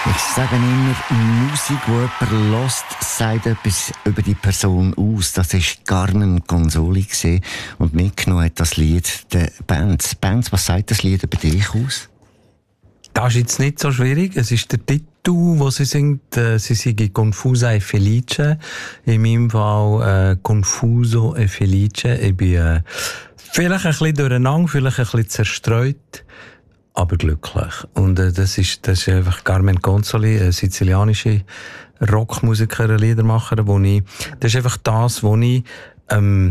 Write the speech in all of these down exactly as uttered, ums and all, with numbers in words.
Ich sage immer, Musik, die jemand hört, sagt etwas über die Person aus. Das war Carmen Consoli gewesen. Und mitgenommen hat das Lied der Bands. Bands, was sagt das Lied über dich aus? Das ist jetzt nicht so schwierig. Es ist der Titel, wo sie singt. Sie singt Confusa e Felice. In meinem Fall äh, Confuso e Felice. Ich bin äh, vielleicht ein bisschen durcheinander, vielleicht ein bisschen zerstreut, aber glücklich. Und äh, das ist, das ist einfach Carmen Consoli, eine sizilianische Rockmusikerin, Liedermacherin, wo ich, das ist einfach das, wo ich ähm,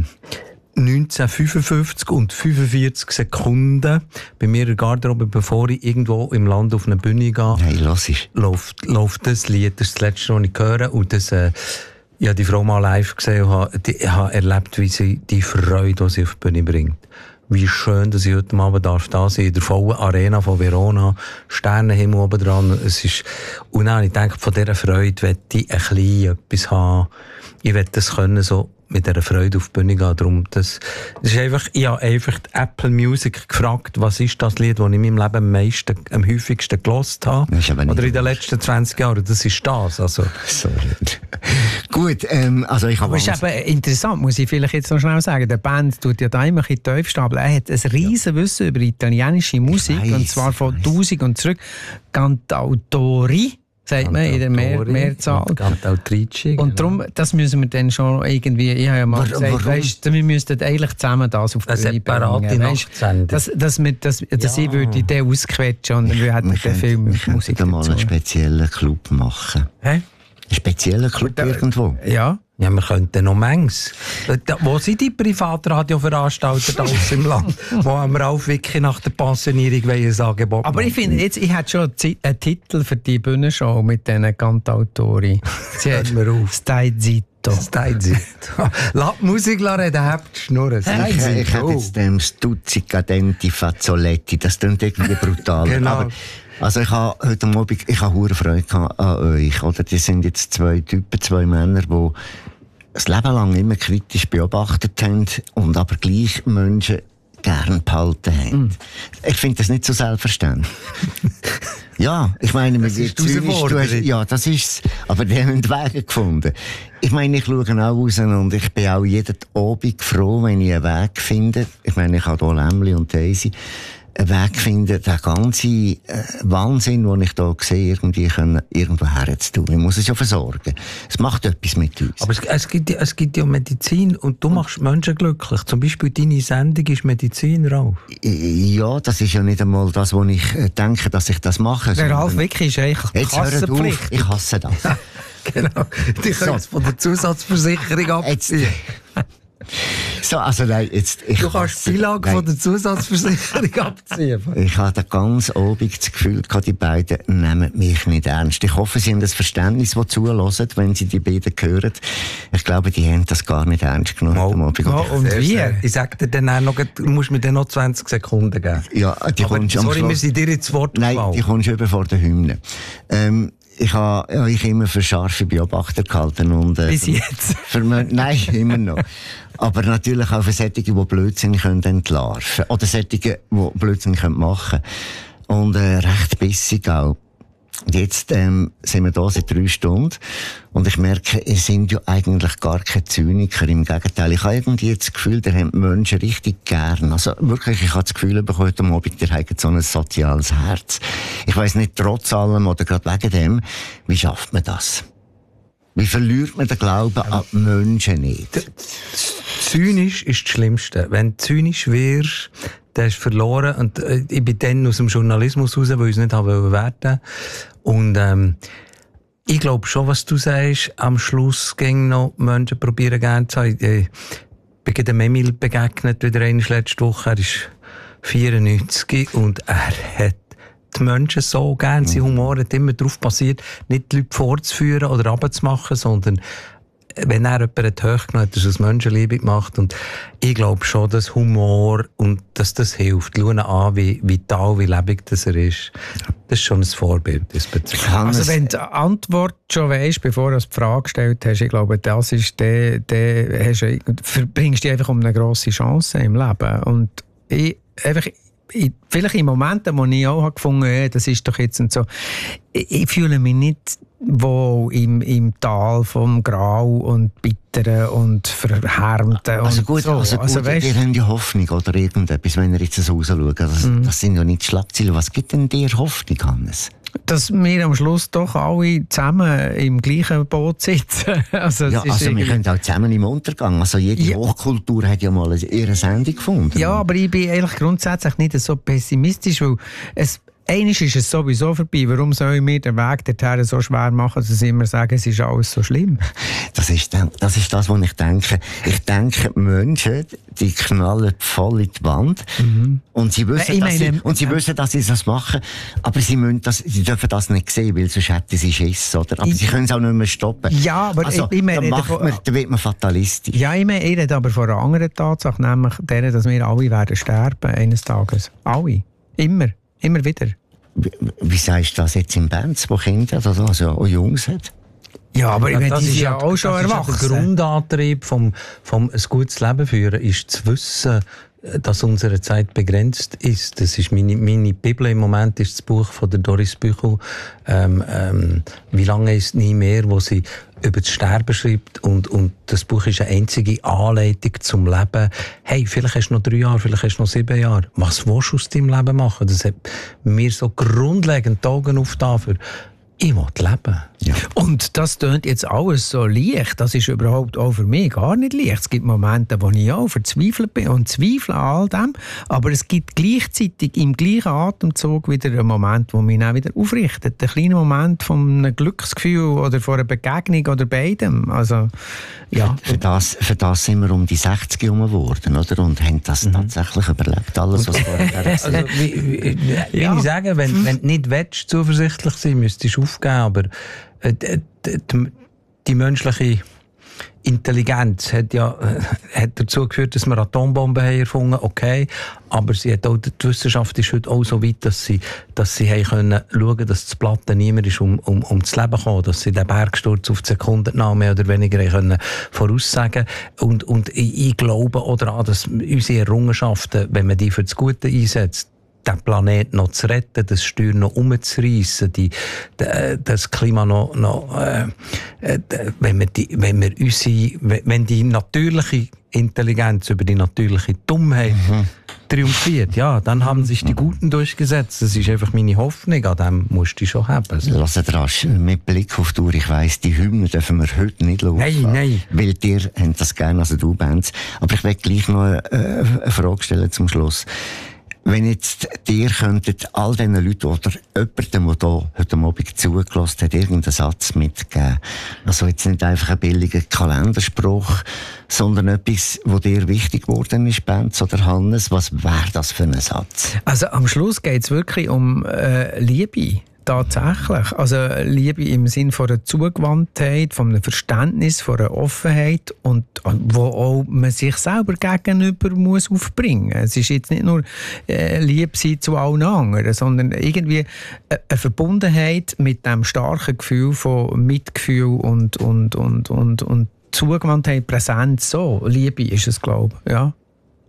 neunzehnhundertfünfundfünfzig und fünfundvierzig Sekunden bei mir in der Garderobe, bevor ich irgendwo im Land auf eine Bühne gehe, hey, lass ist. läuft, läuft das Lied. Das ist das letzte, was ich höre. Und das, äh, ich habe die Frau mal live gesehen und habe, die, ich habe erlebt, wie sie die Freude, die sie auf die Bühne bringt. Wie schön, dass ich heute Abend darf da sein, in der vollen Arena von Verona, Sternenhimmel oben dran. Es ist, und dann, ich denke, von dieser Freude möchte ich ein bisschen etwas haben. Ich möchte das können, so mit dieser Freude auf die Bühne gehen. Darum, das, das ist einfach, ich habe einfach die Apple Music gefragt, was ist das Lied, das ich in meinem Leben am meisten, am häufigsten gehört habe. Oder in den letzten zwanzig Jahren. Das ist das, also. Sorry. Gut, ähm, also ich habe... Aber es ist eben interessant, muss ich vielleicht jetzt noch schnell sagen. Der Band tut ja da immer ein bisschen tief stapeln. Er hat ein riesen Wissen über italienische Musik, weiss, und zwar von tausend und zurück. Cantautori, sagt man in der Mehr- Mehrzahl. Cantautrici. Und darum, das müssen wir dann schon irgendwie, ich habe ja mal Warum? gesagt, weißt, wir müssten eigentlich zusammen das auf die Bühne bringen. Weißt, dass, dass, wir, dass, dass ja. ich würde den ausquetschen und wir hätten den Film mit Musik dazu. Mal einen speziellen Club machen. Hä? Einen speziellen Club da, irgendwo? Ja. Ja, wir könnten noch manches. Wo sind die Privatradioveranstalter da aus im Land, wo haben wir auch wirklich nach der Pensionierung ein Angebot Aber ich finde, jetzt, ich hätte schon einen Titel für die Bühnenshow mit diesen Cantautori. Hört mir auf. Stai zitto. Stai zitto. Lass die Musik reden, habt die Schnurren. Ich, ich hätte jetzt dem Stuzzi Cadenti Fazzoletti, das klingt irgendwie brutal. Genau. Aber also ich habe heute Abend, ich habe hure Freude an euch, oder? Die sind jetzt zwei Typen, zwei Männer, die das Leben lang immer kritisch beobachtet haben und aber gleich Menschen gern behalten haben. Mm. Ich finde das nicht so selbstverständlich. Ja, ich meine, das ist Zürich, du hast, ja, das ist's. Aber die haben Wege gefunden. Ich meine, ich schaue auch raus und ich bin auch jeden Abend froh, wenn ich einen Weg finde. Ich meine, ich habe hier Lämmli und Daisy. Einen Weg finden, den ganzen äh, Wahnsinn, den ich hier sehe, irgendwie können, irgendwo herzutun. Ich muss es ja versorgen. Es macht etwas mit uns. Aber es, es, gibt, es gibt ja Medizin und du machst Menschen glücklich. Zum Beispiel deine Sendung ist Medizin, Ralf. Ja, das ist ja nicht einmal das, wo ich äh, denke, dass ich das mache. Der Ralf wirklich ist eigentlich Kassenpflicht. Ich hasse das. Genau. Die können es von der Zusatzversicherung abziehen. So, also nein, jetzt, ich du kannst die Beilage von der Zusatzversicherung abziehen. Ich hatte ganz Abend das Gefühl, die beiden nehmen mich nicht ernst. Ich hoffe, sie haben das Verständnis, das zuhören, wenn sie die beiden hören. Ich glaube, die haben das gar nicht ernst genommen. Oh, oh, und wie? Ich sag dir dann noch, du musst mir dann noch zwanzig Sekunden geben. Ja, die Aber, kommst sorry, am wir sind dir ins Wort Nein, gefallen. die kommst über vor der Hymne. Ähm, Ich habe ja, ich immer für scharfe Beobachter gehalten. Und, äh, bis jetzt? Für, für, nein, immer noch. Aber natürlich auch für solche, die Blödsinn können entlarven. Oder solche, die Blödsinn machen können. Und äh, recht bissig auch. Jetzt ähm, sind wir da seit drei Stunden und ich merke, es sind ja eigentlich gar keine Zyniker. Im Gegenteil, ich habe irgendwie das Gefühl, der haben die Menschen richtig gern. Also wirklich, ich habe das Gefühl, heute Abend, der hat so ein soziales Herz. Ich weiss nicht, trotz allem oder gerade wegen dem, wie schafft man das? Wie verliert man den Glauben an die Menschen nicht? Zynisch ist das Schlimmste. Wenn du zynisch wirst, dann hast du verloren. Und äh, ich bin dann aus dem Journalismus raus, weil ich es nicht haben wollte. Und ähm, ich glaube schon, was du sagst, am Schluss gehen noch Menschen probieren gerne zu haben. Ich bin dem Emil begegnet, wieder einmal letzte Woche. Er ist vierundneunzig und er hat die Menschen so gern. Sein Humor hat immer darauf basiert, nicht die Leute vorzuführen oder runterzumachen, sondern wenn er jemanden hochgenommen hat, dass er aus Menschenliebe gemacht. Und ich glaube schon, dass Humor und dass das hilft. Schau ihn an, wie vital, wie lebendig das er ist. Das ist schon ein Vorbild. Also wenn du die Antwort schon weisst, bevor du die Frage gestellt hast, ich glaube, das ist der, der hast du, verbringst du einfach um eine grosse Chance im Leben. Und ich, einfach, in, vielleicht in Momenten, wo ich auch habe gefunden habe, das ist doch jetzt und so, ich, ich fühle mich nicht wohl im, im Tal vom Grau und Bitteren und Verhärmten. Also und gut, so. also gut, also, weißt, ihr habt ja Hoffnung oder irgendetwas, wenn ihr jetzt so rausschaut. Das, mm. das sind ja nicht Schlagzeilen. Was gibt denn dir Hoffnung, Hannes? Dass wir am Schluss doch alle zusammen im gleichen Boot sitzen. also, ja, also wir können auch zusammen im Untergang. Also jede ja. Hochkultur hat ja mal ihre Sendung gefunden. Ja, aber ich bin eigentlich grundsätzlich nicht so pessimistisch, weil es Eines ist es sowieso vorbei. Warum soll ich mir den Weg dorthin so schwer machen, dass ich immer sage, es ist alles so schlimm? Das ist, das ist das, was ich denke. Ich denke, die Menschen, die knallen voll in die Wand. Mhm. Und sie wissen, ich dass, meine, sie, und sie wissen, dass sie das machen. Aber sie, müssen das, sie dürfen das nicht sehen, weil sonst hätten sie Schiss. Oder? Aber ich, sie können es auch nicht mehr stoppen. Ja, aber also, ich, ich meine, da, macht man, da wird man fatalistisch. Ja, ich meine, ich rede aber von einer anderen Tatsache, nämlich der, dass wir alle werden sterben eines Tages. Alle. Immer. Immer wieder. Wie, wie sagst du das jetzt in Bands, wo Kinder oder also auch Jungs hat? Ja, aber ja, ich das die ist ja auch schon erwachsen. Der Grundantrieb vom, vom ein gutes Leben führen ist zu wissen, dass unsere Zeit begrenzt ist. Das ist meine, meine Bibel im Moment, ist das Buch von der Doris Büchel. Ähm, ähm, wie lange ist nie mehr, wo sie über das Sterben schreibt. Und, und das Buch ist eine einzige Anleitung zum Leben. Hey, vielleicht hast du noch drei Jahre, vielleicht hast du noch sieben Jahre. Was willst du aus deinem Leben machen? Das hat mir so grundlegend die Augen aufgetan für ich will leben. Ja. Und das tönt jetzt alles so leicht. Das ist überhaupt auch für mich gar nicht leicht. Es gibt Momente, wo ich auch verzweifelt bin und zweifle an all dem. Aber es gibt gleichzeitig im gleichen Atemzug wieder einen Moment, wo mich auch wieder aufrichtet. Ein kleiner Moment von einem Glücksgefühl oder von einer Begegnung oder beidem. Also, ja. Für das, für das sind wir um die sechzig herum geworden, oder? Und haben das mhm. tatsächlich überlebt. Alles, was vorher also, wie, wie, wie ja. ich sagen, wenn, wenn du nicht willst, zuversichtlich sein, müsstest du aufgeben. Aber äh, die, die, die menschliche Intelligenz hat ja äh, hat dazu geführt, dass wir Atombomben haben erfunden, okay, aber sie hat auch, die Wissenschaft ist heute auch so weit, dass sie, dass sie haben können schauen, dass das Platte niemand ist, um, um, um das Leben kommen, dass sie den Bergsturz auf die Sekunde mehr oder weniger können voraussagen. Und, und ich, ich glaube auch daran, dass unsere Errungenschaften, wenn man die für das Gute einsetzt, den Planeten noch zu retten, das Steuer noch umzureissen, die, die, das Klima noch, noch äh, äh, wenn wir die, wenn wir unsere, wenn die natürliche Intelligenz über die natürliche Dummheit mhm. triumphiert, ja, dann haben sich die Guten durchgesetzt. Das ist einfach meine Hoffnung, an dem musst du schon haben. Lass es rasch, mit Blick auf die Uhr, ich weiss, die Hymne dürfen wir heute nicht laufen. Nein, nein. Weil dir haben das gerne, also du Bands. Aber ich will gleich noch eine, eine Frage stellen zum Schluss. Wenn jetzt dir könntet all diesen Leuten oder jemandem, der hier heute Abend zugelassen hat, irgendeinen Satz mitgeben. Also jetzt nicht einfach ein billiger Kalenderspruch, sondern etwas, was dir wichtig geworden ist, Benz oder Hannes. Was wäre das für ein Satz? Also am Schluss geht es wirklich um äh, Liebe. Tatsächlich. Also Liebe im Sinn von einer Zugewandtheit, von einem Verständnis, von einer Offenheit und wo auch man sich selber gegenüber muss aufbringen. Es ist jetzt nicht nur äh, Liebe sein zu allen anderen, sondern irgendwie eine Verbundenheit mit dem starken Gefühl von Mitgefühl und, und, und, und, und Zugewandtheit, Präsenz. So, Liebe ist es, glaube ich. Ja.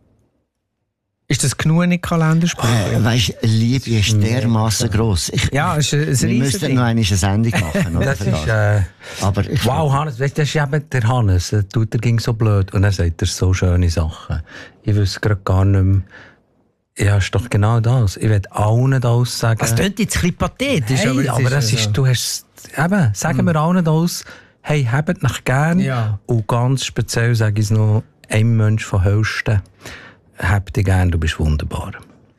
Ist das genug in Kalenderspruch? Äh, weißt, Liebe ist dermassen gross. Ich, ja, es ist ein wir müssten noch eine Sendung machen. Oder? Das ist, äh, Aber ich wow, Hannes, weißt, das ist eben der Hannes. Der tut er ging so blöd und er sagt er so schöne Sachen. Ich wüsste gerade gar nicht mehr. Ja, ist doch genau das. Ich will allen das sagen. Das klingt jetzt ein bisschen pathetisch. Hey, aber, aber das ist, so. Du hast, eben, sagen hm. wir allen das, hey, habt nach gern. Ja. Und ganz speziell sage ich es noch, ein Mensch von Höchsten. Hab dich gern, du bist wunderbar.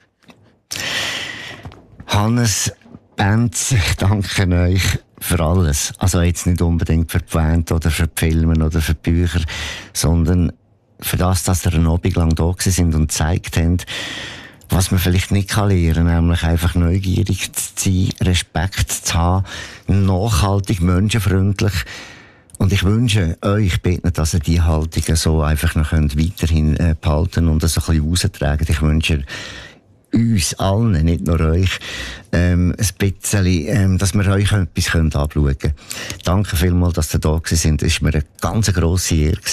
Hannes, Benz, ich danke euch für alles. Also jetzt nicht unbedingt für die Band oder für die Filme oder für die Bücher, sondern für das, dass ihr einen Abend lang da sind und gezeigt habt, was man vielleicht nicht kann lernen, nämlich einfach neugierig zu sein, Respekt zu haben, nachhaltig, menschenfreundlich. Und ich wünsche euch, bitte, dass ihr diese Haltung so einfach noch weiterhin äh, behalten und das so ein bisschen raustragen. Ich wünsche uns allen, nicht nur euch, ähm, ein bisschen, ähm, dass wir euch etwas anschauen können. Danke vielmals, dass ihr da gewesen sind. Es war mir eine ganz grosse Ehre gewesen.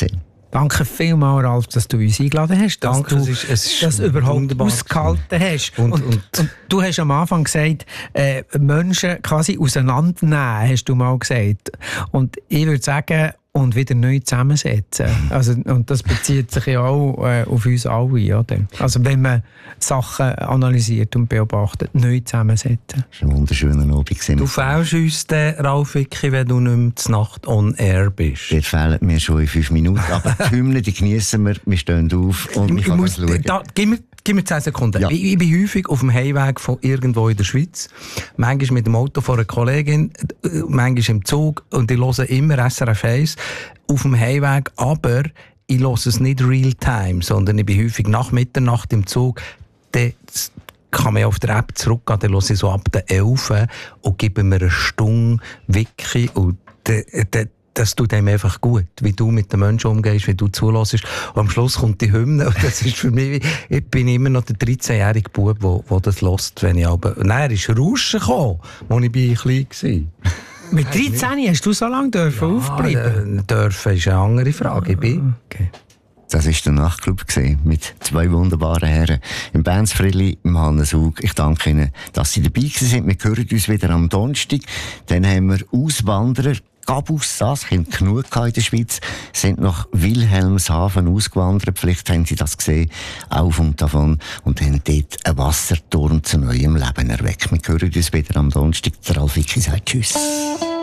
Danke vielmals, Ralf, dass du uns eingeladen hast, dass Danke, du es ist, es ist das überhaupt ausgehalten hast. Und, und, und, und du hast am Anfang gesagt, äh, Menschen quasi auseinandernehmen, hast du mal gesagt. Und ich würde sagen, und wieder neu zusammensetzen. Also, und das bezieht sich ja auch äh, auf uns alle. Oder? Also wenn man Sachen analysiert und beobachtet, neu zusammensetzen. Das war ein wunderschöner Abend. Du fehlst uns, den, Ralf Wicki, wenn du nicht mehr zur Nacht on air bist. Der fehlt mir schon in fünf Minuten. Aber die Hymne, die genießen wir. Wir stehen auf und ich, ich muss schauen. Da, gib, mir, gib mir zehn Sekunden. Ja. Ich, ich bin häufig auf dem Heimweg von irgendwo in der Schweiz. Manchmal mit dem Auto von einer Kollegin, manchmal im Zug. Und ich höre immer S R F eins auf dem Heimweg. Aber ich höre es nicht real-time, sondern ich bin häufig nach Mitternacht im Zug. Dann kann man auf der App zurückgehen, dann höre ich so ab der elf und gebe mir eine Stunde Wiki und de, de, das tut einem einfach gut, wie du mit den Menschen umgehst, wie du zulässt. Und am Schluss kommt die Hymne und das ist für mich, ich bin immer noch der dreizehnjährige Bub, der, der das hört, wenn ich aber... Nein, er ist Rauschen gekommen, als ich bei klein war. Mit dreizehn hast du so lange dürfen ja, aufbleiben? Äh, dürfen ist eine andere Frage. Ich bin. Okay. Das war der Nachtclub gewesen, mit zwei wunderbaren Herren. Im Benz Frilli, im Hannes Hug. Ich danke Ihnen, dass Sie dabei sind. Wir hören uns wieder am Donnerstag. Dann haben wir Auswanderer. Gabus, das haben genug in der Schweiz, sind nach Wilhelmshaven ausgewandert. Vielleicht haben Sie das gesehen, auf und davon. Und haben dort einen Wasserturm zu neuem Leben erweckt. Wir hören uns wieder am Donnerstag. Der Ralf Wicki sagt Tschüss.